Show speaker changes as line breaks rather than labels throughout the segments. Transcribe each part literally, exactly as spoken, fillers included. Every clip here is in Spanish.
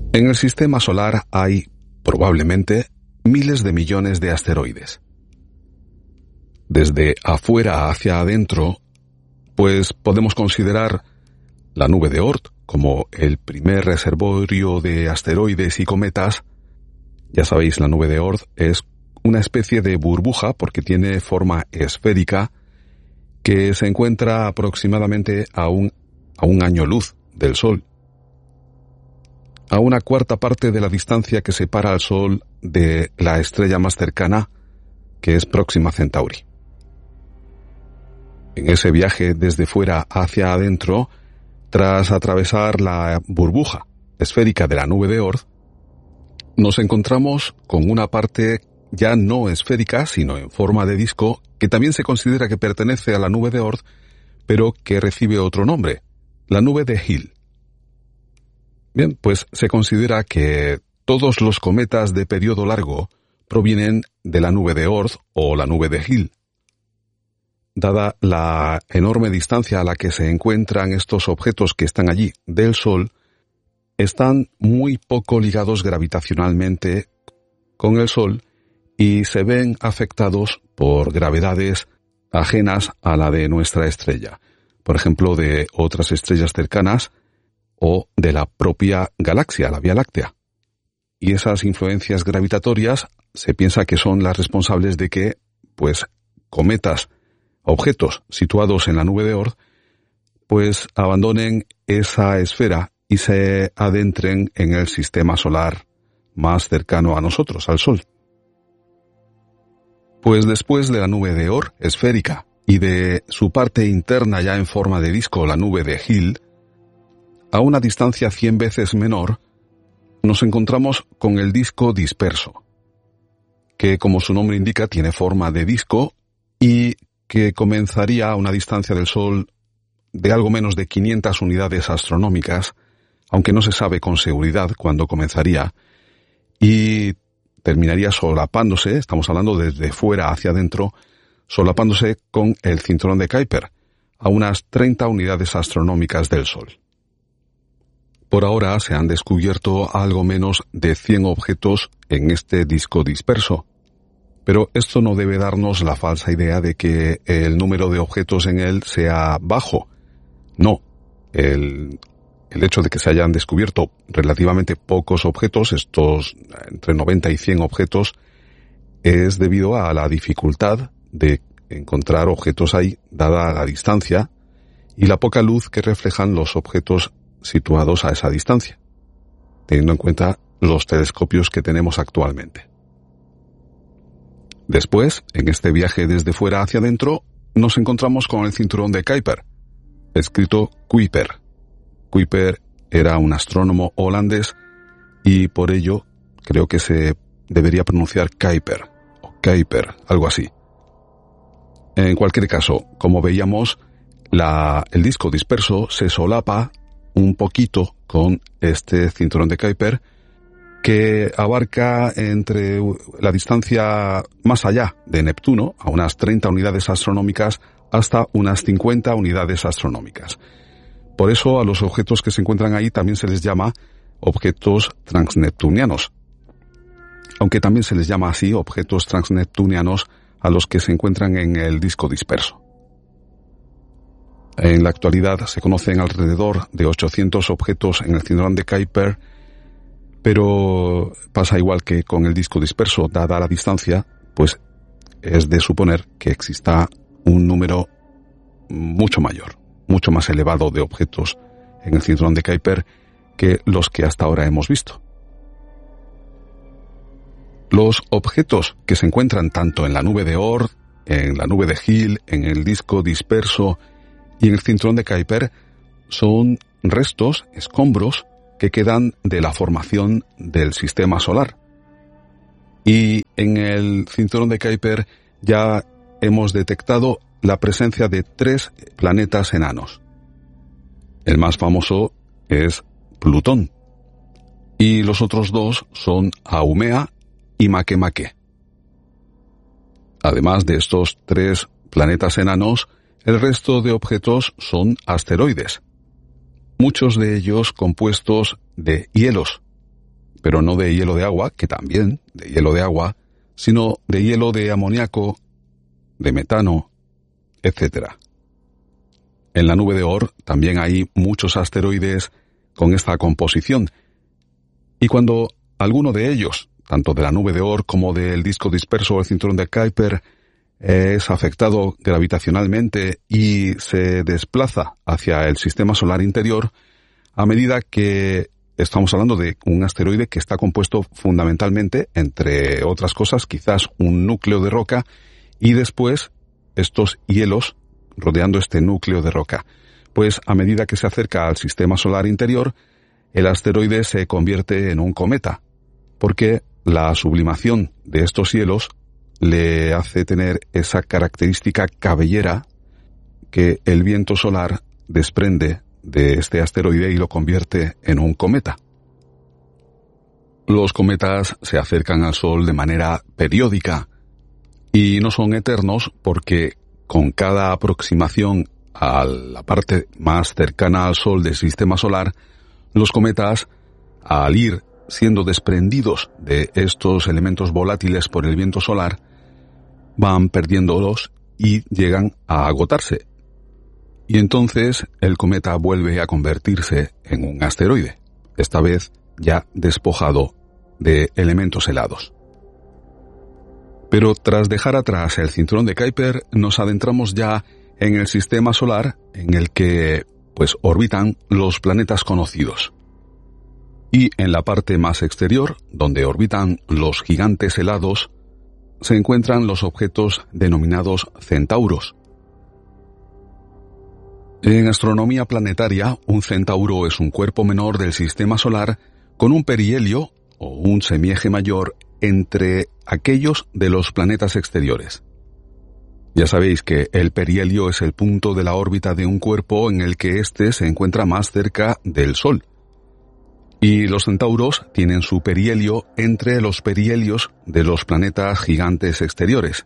En el sistema solar hay, probablemente, miles de millones de asteroides. Desde afuera hacia adentro, pues podemos considerar la nube de Oort como el primer reservorio de asteroides y cometas. Ya sabéis, la nube de Oort es una especie de burbuja porque tiene forma esférica que se encuentra aproximadamente a un, a un año luz del Sol, a una cuarta parte de la distancia que separa al Sol de la estrella más cercana, que es Próxima Centauri. En ese viaje desde fuera hacia adentro, tras atravesar la burbuja esférica de la nube de Oort, nos encontramos con una parte ya no esférica, sino en forma de disco, que también se considera que pertenece a la nube de Oort, pero que recibe otro nombre, la nube de Hill. Bien, pues se considera que todos los cometas de periodo largo provienen de la nube de Oort o la nube de Hill. Dada la enorme distancia a la que se encuentran estos objetos que están allí del Sol, están muy poco ligados gravitacionalmente con el Sol y se ven afectados por gravedades ajenas a la de nuestra estrella, por ejemplo, de otras estrellas cercanas o de la propia galaxia, la Vía Láctea. Y esas influencias gravitatorias se piensa que son las responsables de que, pues, cometas, objetos situados en la nube de Oort, pues abandonen esa esfera y se adentren en el sistema solar más cercano a nosotros, al Sol. Pues después de la nube de Oort esférica y de su parte interna ya en forma de disco, la nube de Hill, a una distancia cien veces menor, nos encontramos con el disco disperso, que como su nombre indica tiene forma de disco y que comenzaría a una distancia del Sol de algo menos de quinientas unidades astronómicas, aunque no se sabe con seguridad cuándo comenzaría, y terminaría solapándose, estamos hablando desde fuera hacia adentro, solapándose con el cinturón de Kuiper, a unas treinta unidades astronómicas del Sol. Por ahora se han descubierto algo menos de cien objetos en este disco disperso, pero esto no debe darnos la falsa idea de que el número de objetos en él sea bajo. No, el, el hecho de que se hayan descubierto relativamente pocos objetos, estos entre noventa y cien objetos, es debido a la dificultad de encontrar objetos ahí, dada la distancia y la poca luz que reflejan los objetos situados a esa distancia, teniendo en cuenta los telescopios que tenemos actualmente. Después, en este viaje desde fuera hacia adentro, nos encontramos con el cinturón de Kuiper, escrito Kuiper. Kuiper era un astrónomo holandés y por ello creo que se debería pronunciar Kuiper o Kuiper, algo así. En cualquier caso, como veíamos, la, el disco disperso se solapa un poquito con este cinturón de Kuiper, que abarca entre la distancia más allá de Neptuno, a unas treinta unidades astronómicas, hasta unas cincuenta unidades astronómicas. Por eso a los objetos que se encuentran ahí también se les llama objetos transneptunianos, aunque también se les llama así objetos transneptunianos a los que se encuentran en el disco disperso. En la actualidad se conocen alrededor de ochocientos objetos en el cinturón de Kuiper, pero pasa igual que con el disco disperso, dada la distancia, pues es de suponer que exista un número mucho mayor, mucho más elevado de objetos en el cinturón de Kuiper que los que hasta ahora hemos visto. Los objetos que se encuentran tanto en la nube de Oort, en la nube de Hill, en el disco disperso y en el cinturón de Kuiper son restos, escombros, que quedan de la formación del sistema solar. Y en el cinturón de Kuiper ya hemos detectado la presencia de tres planetas enanos. El más famoso es Plutón, y los otros dos son Haumea y Makemake. Además de estos tres planetas enanos, el resto de objetos son asteroides, muchos de ellos compuestos de hielos, pero no de hielo de agua, que también de hielo de agua, sino de hielo de amoníaco, de metano, etcétera. En la nube de Oort también hay muchos asteroides con esta composición, y cuando alguno de ellos, tanto de la nube de Oort como del disco disperso o el cinturón de Kuiper, es afectado gravitacionalmente y se desplaza hacia el sistema solar interior, a medida que estamos hablando de un asteroide que está compuesto fundamentalmente, entre otras cosas, quizás un núcleo de roca, y después estos hielos rodeando este núcleo de roca. Pues a medida que se acerca al sistema solar interior, el asteroide se convierte en un cometa, porque la sublimación de estos hielos le hace tener esa característica cabellera que el viento solar desprende de este asteroide y lo convierte en un cometa. Los cometas se acercan al Sol de manera periódica y no son eternos porque con cada aproximación a la parte más cercana al Sol del sistema solar, los cometas, al ir siendo desprendidos de estos elementos volátiles por el viento solar, van perdiéndolos y llegan a agotarse. Y entonces el cometa vuelve a convertirse en un asteroide, esta vez ya despojado de elementos helados. Pero tras dejar atrás el cinturón de Kuiper, nos adentramos ya en el sistema solar en el que pues orbitan los planetas conocidos. Y en la parte más exterior, donde orbitan los gigantes helados, se encuentran los objetos denominados centauros. En astronomía planetaria, un centauro es un cuerpo menor del sistema solar con un perihelio o un semieje mayor entre aquellos de los planetas exteriores. Ya sabéis que el perihelio es el punto de la órbita de un cuerpo en el que éste se encuentra más cerca del Sol. Y los centauros tienen su perihelio entre los perihelios de los planetas gigantes exteriores.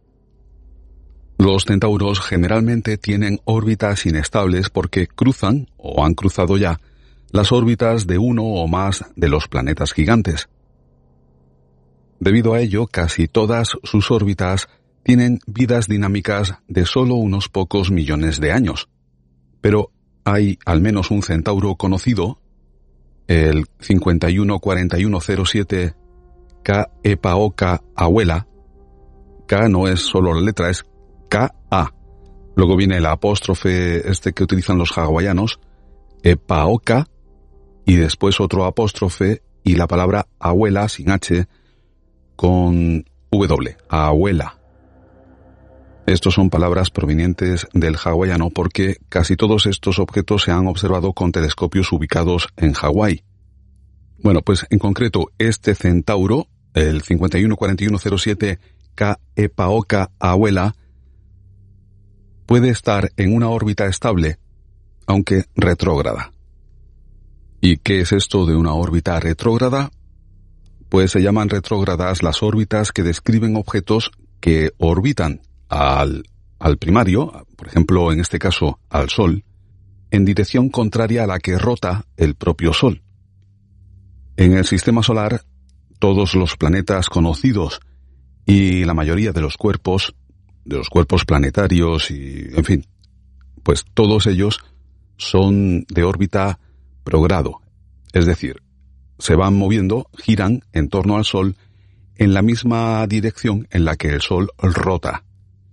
Los centauros generalmente tienen órbitas inestables porque cruzan, o han cruzado ya, las órbitas de uno o más de los planetas gigantes. Debido a ello, casi todas sus órbitas tienen vidas dinámicas de solo unos pocos millones de años. Pero hay al menos un centauro conocido, el cincuenta y uno cuarenta y uno cero siete K Epaoka Abuela. K no es solo la letra, es K A. Luego viene el apóstrofe este que utilizan los hawaianos, Epaoka, y después otro apóstrofe y la palabra abuela sin H con W, abuela. Estos son palabras provenientes del hawaiano porque casi todos estos objetos se han observado con telescopios ubicados en Hawái. Bueno, pues en concreto este centauro, el cincuenta y uno cuarenta y uno cero siete K Epaoka Abuela, puede estar en una órbita estable, aunque retrógrada. ¿Y qué es esto de una órbita retrógrada? Pues se llaman retrógradas las órbitas que describen objetos que orbitan al, al primario, por ejemplo, en este caso, al Sol, en dirección contraria a la que rota el propio Sol. En el sistema solar, todos los planetas conocidos y la mayoría de los cuerpos, de los cuerpos planetarios y, en fin, pues todos ellos son de órbita progrado, es decir, se van moviendo, giran en torno al Sol en la misma dirección en la que el Sol rota.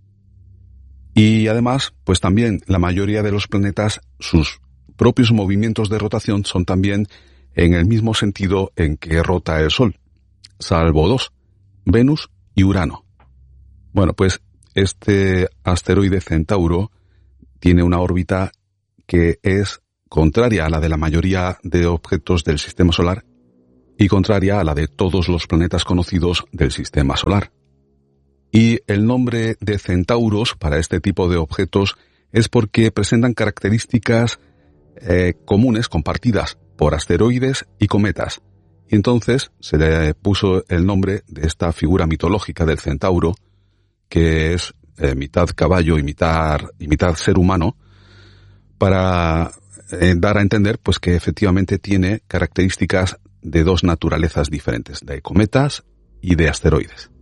Y además, pues también la mayoría de los planetas, sus propios movimientos de rotación son también en el mismo sentido en que rota el Sol, salvo dos, Venus y Urano. Bueno, pues este asteroide Centauro tiene una órbita que es contraria a la de la mayoría de objetos del sistema solar y contraria a la de todos los planetas conocidos del sistema solar. Y el nombre de centauros para este tipo de objetos es porque presentan características eh, comunes, compartidas por asteroides y cometas. Y entonces se le puso el nombre de esta figura mitológica del centauro, que es eh, mitad caballo y mitad, y mitad ser humano, para eh, dar a entender pues que efectivamente tiene características de dos naturalezas diferentes, de cometas y de asteroides.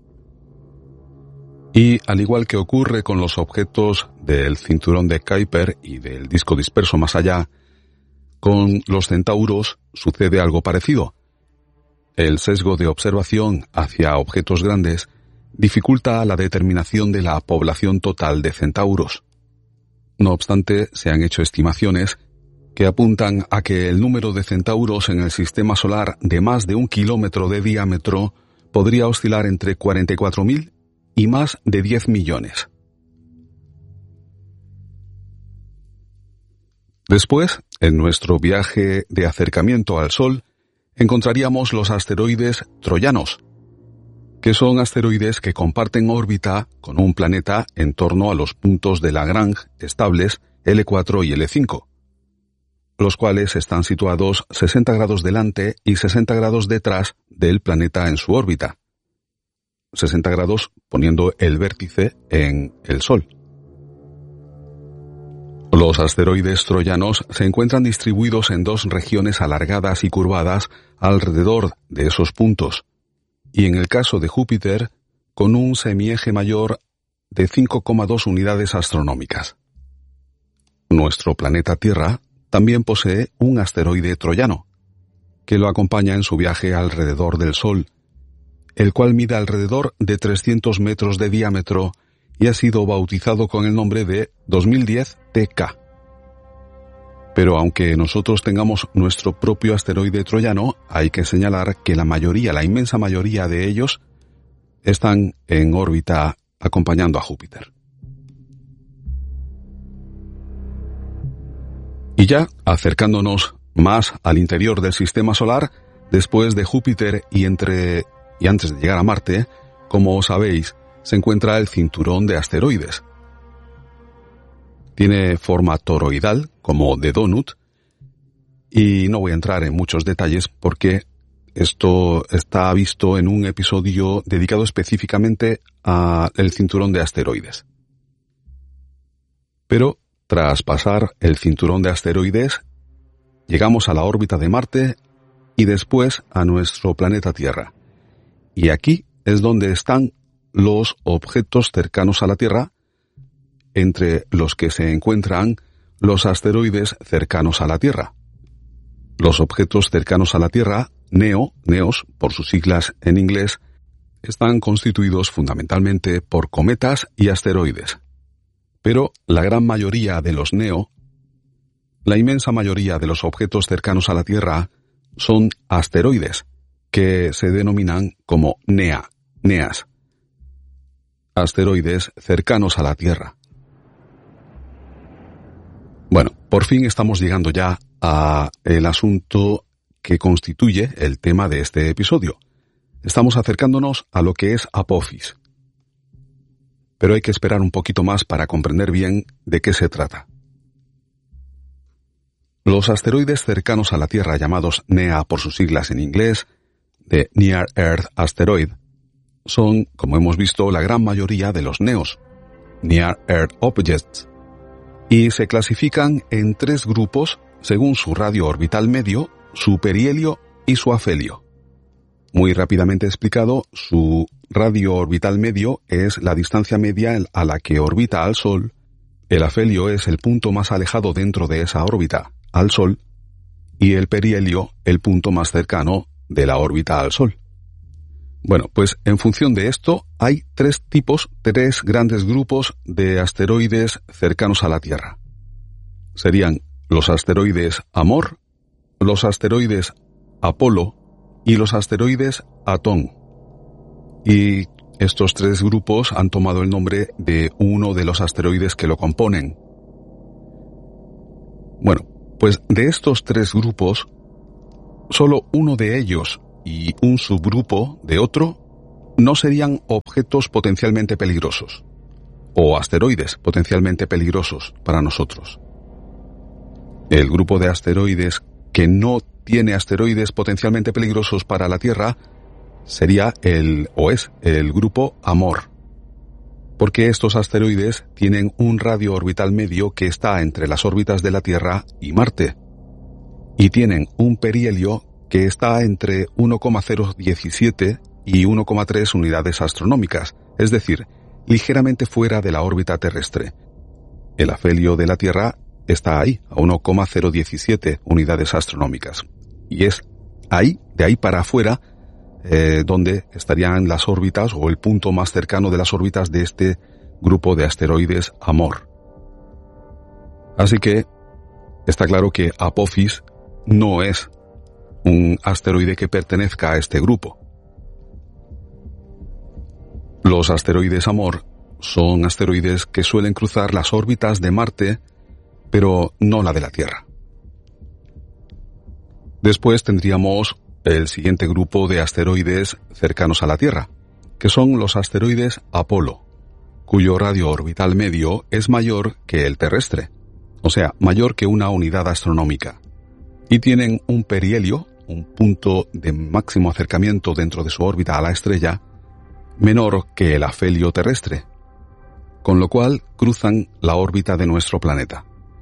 Y al igual que ocurre con los objetos del cinturón de Kuiper y del disco disperso más allá, con los centauros sucede algo parecido. El sesgo de observación hacia objetos grandes dificulta la determinación de la población total de centauros. No obstante, se han hecho estimaciones que apuntan a que el número de centauros en el sistema solar de más de un kilómetro de diámetro podría oscilar entre cuarenta y cuatro mil y más de diez millones. Después, en nuestro viaje de acercamiento al Sol, encontraríamos los asteroides troyanos, que son asteroides que comparten órbita con un planeta en torno a los puntos de Lagrange estables ele cuatro y ele cinco, los cuales están situados sesenta grados delante y sesenta grados detrás del planeta en su órbita. sesenta grados poniendo el vértice en el Sol. Los asteroides troyanos se encuentran distribuidos en dos regiones alargadas y curvadas alrededor de esos puntos, y en el caso de Júpiter, con un semieje mayor de cinco coma dos unidades astronómicas. Nuestro planeta Tierra también posee un asteroide troyano, que lo acompaña en su viaje alrededor del Sol, el cual mide alrededor de trescientos metros de diámetro y ha sido bautizado con el nombre de dos mil diez T K. Pero aunque nosotros tengamos nuestro propio asteroide troyano, hay que señalar que la mayoría, la inmensa mayoría de ellos, están en órbita acompañando a Júpiter. Y ya, acercándonos más al interior del sistema solar, después de Júpiter y entre y antes de llegar a Marte, como sabéis, se encuentra el cinturón de asteroides. Tiene forma toroidal, como de donut, y no voy a entrar en muchos detalles porque esto está visto en un episodio dedicado específicamente al cinturón de asteroides. Pero, tras pasar el cinturón de asteroides, llegamos a la órbita de Marte y después a nuestro planeta Tierra. Y aquí es donde están los objetos cercanos a la Tierra, entre los que se encuentran los asteroides cercanos a la Tierra. Los objetos cercanos a la Tierra, NEO, NEOS, por sus siglas en inglés, están constituidos fundamentalmente por cometas y asteroides. Pero la gran mayoría de los NEO, la inmensa mayoría de los objetos cercanos a la Tierra, son asteroides, que se denominan como NEA, NEAS, asteroides cercanos a la Tierra. Bueno, por fin estamos llegando ya a el asunto que constituye el tema de este episodio. Estamos acercándonos a lo que es Apophis. Pero hay que esperar un poquito más para comprender bien de qué se trata. Los asteroides cercanos a la Tierra, llamados NEA por sus siglas en inglés, de Near Earth Asteroid, son, como hemos visto, la gran mayoría de los NEOS, Near Earth Objects, y se clasifican en tres grupos según su radio orbital medio, su perihelio y su afelio. Muy rápidamente explicado, su radio orbital medio es la distancia media a la que orbita al Sol, el afelio es el punto más alejado dentro de esa órbita al Sol, y el perihelio el punto más cercano de la órbita al Sol. Bueno, pues en función de esto hay tres tipos, tres grandes grupos de asteroides cercanos a la Tierra. Serían los asteroides Amor, los asteroides Apolo y los asteroides Atón. Y estos tres grupos han tomado el nombre de uno de los asteroides que lo componen. Bueno, pues de estos tres grupos, solo uno de ellos y un subgrupo de otro no serían objetos potencialmente peligrosos, o asteroides potencialmente peligrosos para nosotros. El grupo de asteroides que no tiene asteroides potencialmente peligrosos para la Tierra sería el, o es, el grupo Amor, porque estos asteroides tienen un radio orbital medio que está entre las órbitas de la Tierra y Marte, y tienen un perihelio que está entre uno coma cero diecisiete y uno coma tres unidades astronómicas, es decir, ligeramente fuera de la órbita terrestre. El afelio de la Tierra está ahí, a uno coma cero diecisiete unidades astronómicas. Y es ahí, de ahí para afuera, eh, donde estarían las órbitas o el punto más cercano de las órbitas de este grupo de asteroides Amor. Así que está claro que Apophis no es un asteroide que pertenezca a este grupo. Los asteroides Amor son asteroides que suelen cruzar las órbitas de Marte, pero no la de la Tierra. Después tendríamos el siguiente grupo de asteroides cercanos a la Tierra, que son los asteroides Apolo, cuyo radio orbital medio es mayor que el terrestre, o sea, mayor que una unidad astronómica, y tienen un perihelio, un punto de máximo acercamiento dentro de su órbita a la estrella, menor que el afelio terrestre, con lo cual cruzan la órbita de nuestro planeta.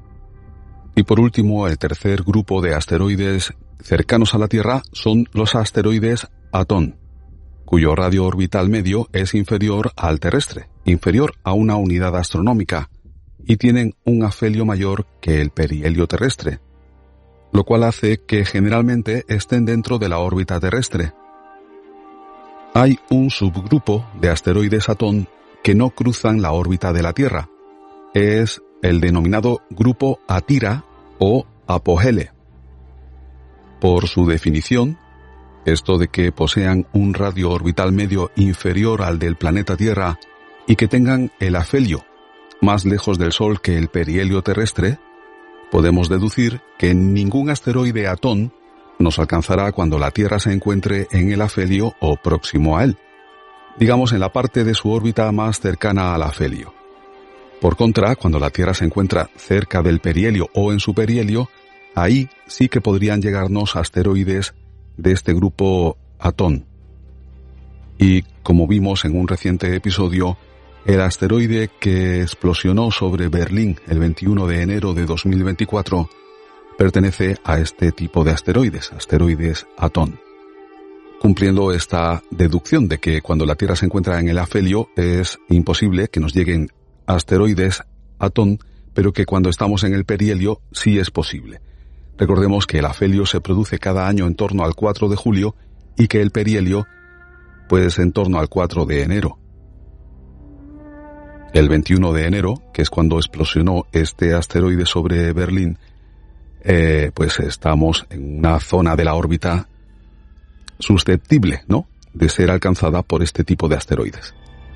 Y por último, el tercer grupo de asteroides cercanos a la Tierra son los asteroides Atón, cuyo radio orbital medio es inferior al terrestre, inferior a una unidad astronómica, y tienen un afelio mayor que el perihelio terrestre, lo cual hace que generalmente estén dentro de la órbita terrestre. Hay un subgrupo de asteroides Atón que no cruzan la órbita de la Tierra. Es el denominado grupo Atira o Apogele. Por su definición, esto de que posean un radio orbital medio inferior al del planeta Tierra y que tengan el afelio más lejos del Sol que el perihelio terrestre, podemos deducir que ningún asteroide Atón nos alcanzará cuando la Tierra se encuentre en el afelio o próximo a él, digamos en la parte de su órbita más cercana al afelio. Por contra, cuando la Tierra se encuentra cerca del perihelio o en su perihelio, ahí sí que podrían llegarnos asteroides de este grupo Atón. Y como vimos en un reciente episodio, el asteroide que explosionó sobre Berlín el veintiuno de enero de dos mil veinticuatro pertenece a este tipo de asteroides, asteroides Atón, cumpliendo esta deducción de que cuando la Tierra se encuentra en el afelio es imposible que nos lleguen asteroides Atón, pero que cuando estamos en el perihelio sí es posible. Recordemos que el afelio se produce cada año en torno al cuatro de julio y que el perihelio pues en torno al cuatro de enero. El veintiuno de enero, que es cuando explosionó este asteroide sobre Berlín, eh, pues estamos en una zona de la órbita susceptible, ¿no?, de ser alcanzada por este tipo de asteroides.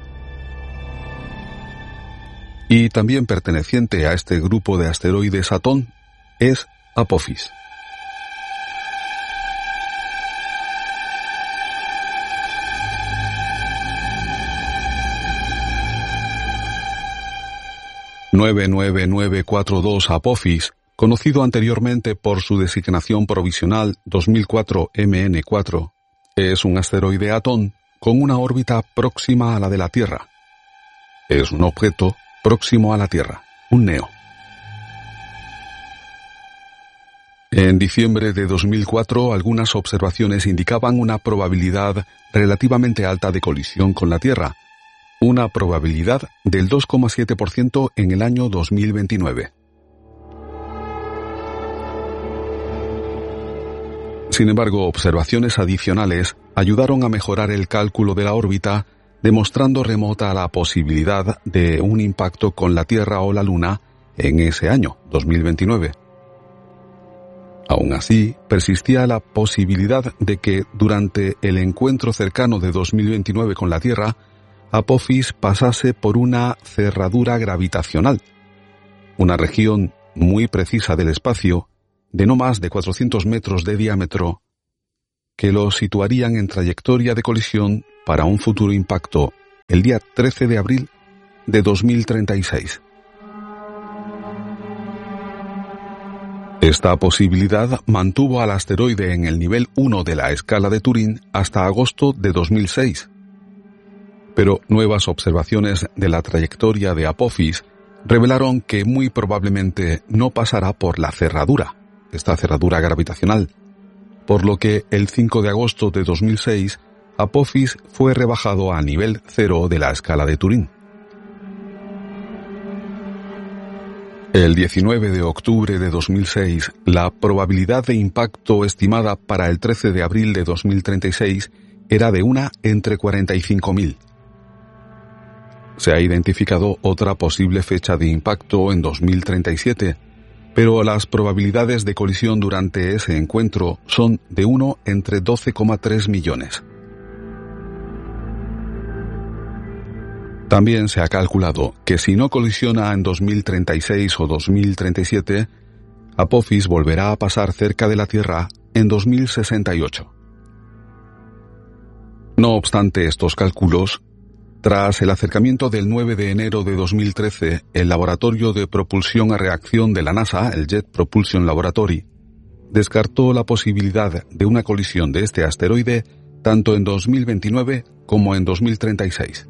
Y también perteneciente a este grupo de asteroides Atón es Apophis. nueve nueve nueve cuatro dos Apophis, conocido anteriormente por su designación provisional dos mil cuatro M N cuatro, es un asteroide Atón con una órbita próxima a la de la Tierra. Es un objeto próximo a la Tierra, un neo. En diciembre de dos mil cuatro, algunas observaciones indicaban una probabilidad relativamente alta de colisión con la Tierra, una probabilidad del dos coma siete por ciento en el año dos mil veintinueve. Sin embargo, observaciones adicionales ayudaron a mejorar el cálculo de la órbita, demostrando remota la posibilidad de un impacto con la Tierra o la Luna en ese año, dos mil veintinueve. Aún así, persistía la posibilidad de que durante el encuentro cercano de dos mil veintinueve con la Tierra, Apophis pasase por una cerradura gravitacional, una región muy precisa del espacio, de no más de cuatrocientos metros de diámetro, que lo situarían en trayectoria de colisión para un futuro impacto el día trece de abril de dos mil treinta y seis. Esta posibilidad mantuvo al asteroide en el nivel uno de la escala de Turín hasta agosto de dos mil seis. Pero nuevas observaciones de la trayectoria de Apophis revelaron que muy probablemente no pasará por la cerradura, esta cerradura gravitacional, por lo que el cinco de agosto de dos mil seis Apophis fue rebajado a nivel cero de la escala de Turing. El diecinueve de octubre de dos mil seis, la probabilidad de impacto estimada para el trece de abril de dos mil treinta y seis era de una entre cuarenta y cinco mil. Se ha identificado otra posible fecha de impacto en dos mil treinta y siete, pero las probabilidades de colisión durante ese encuentro son de uno entre doce coma tres millones. También se ha calculado que si no colisiona en dos mil treinta y seis o dos mil treinta y siete, Apophis volverá a pasar cerca de la Tierra en dos mil sesenta y ocho. No obstante estos cálculos, tras el acercamiento del nueve de enero de dos mil trece, el laboratorio de propulsión a reacción de la NASA, el Jet Propulsion Laboratory, descartó la posibilidad de una colisión de este asteroide tanto en dos mil veintinueve como en dos mil treinta y seis.